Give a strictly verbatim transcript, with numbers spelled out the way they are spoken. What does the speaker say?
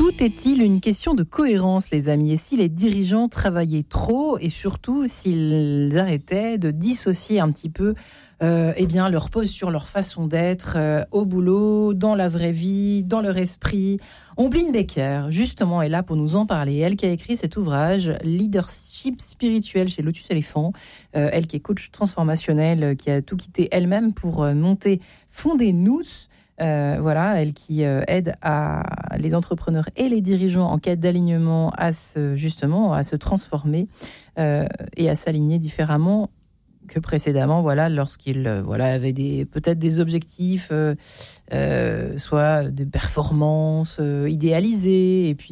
Tout est-il une question de cohérence, les amis? Et si les dirigeants travaillaient trop et surtout s'ils arrêtaient de dissocier un petit peu euh, eh bien, leur posture, leur façon d'être euh, au boulot, dans la vraie vie, dans leur esprit? Ombline Becker, justement, est là pour nous en parler. Elle qui a écrit cet ouvrage, Leadership spirituel chez Lotus Éléphant. Euh, elle qui est coach transformationnel, qui a tout quitté elle-même pour euh, monter Fondez Nous. Euh, voilà, elle qui euh, aide à les entrepreneurs et les dirigeants en quête d'alignement à se, justement à se transformer euh, et à s'aligner différemment que précédemment. Voilà, lorsqu'ils euh, voilà avaient des peut-être des objectifs, euh, euh, soit des performances euh, idéalisées, et puis